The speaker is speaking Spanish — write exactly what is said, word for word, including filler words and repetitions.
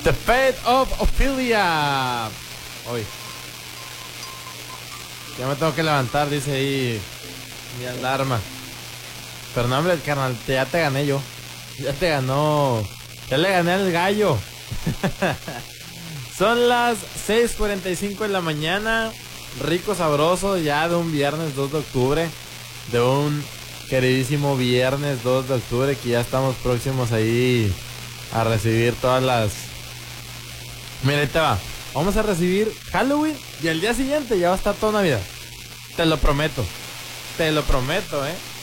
The Fate of Ophelia. Hoy. Ya me tengo que levantar, dice ahí mi alarma. Pero no, hombre, carnal, te- ya te gané yo. Ya te ganó. Ya le gané al gallo. Son las seis cuarenta y cinco de la mañana. Rico, sabroso, ya de un viernes dos de octubre. De un queridísimo viernes dos de octubre, que ya estamos próximos ahí a recibir todas las... Mira, ahí te va. Vamos a recibir Halloween y el día siguiente ya va a estar toda Navidad. Te lo prometo. Te lo prometo, eh.